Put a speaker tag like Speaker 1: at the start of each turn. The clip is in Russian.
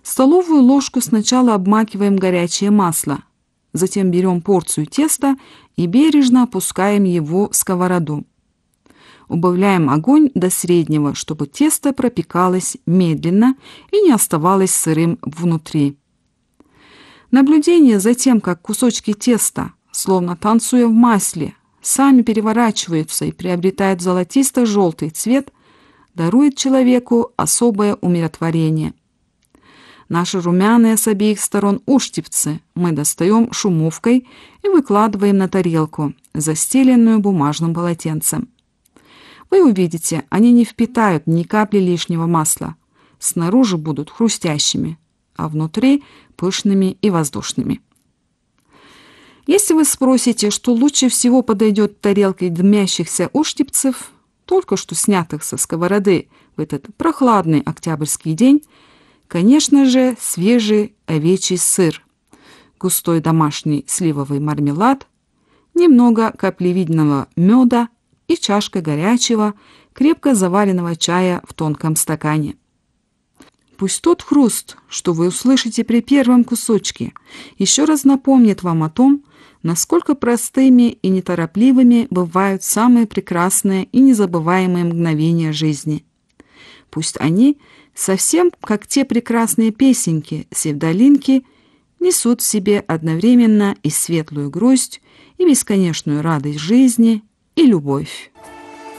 Speaker 1: Столовую ложку сначала обмакиваем в горячее масло, затем берем порцию теста и бережно опускаем его в сковороду. Убавляем огонь до среднего, чтобы тесто пропекалось медленно и не оставалось сырым внутри. Наблюдение за тем, как кусочки теста, словно танцуя в масле, сами переворачиваются и приобретают золотисто-желтый цвет, дарует человеку особое умиротворение. Наши румяные с обеих сторон устьицы мы достаем шумовкой и выкладываем на тарелку, застеленную бумажным полотенцем. Вы увидите, они не впитают ни капли лишнего масла. Снаружи будут хрустящими, а внутри пышными и воздушными. Если вы спросите, что лучше всего подойдет тарелке дымящихся устьипцев, только что снятых со сковороды в этот прохладный октябрьский день, конечно же, свежий овечий сыр, густой домашний сливовый мармелад, немного каплевидного меда и чашка горячего, крепко заваренного чая в тонком стакане. Пусть тот хруст, что вы услышите при первом кусочке, еще раз напомнит вам о том, насколько простыми и неторопливыми бывают самые прекрасные и незабываемые мгновения жизни. Пусть они, совсем как те прекрасные песенки Севдалинки, несут в себе одновременно и светлую грусть, и бесконечную радость жизни, и любовь.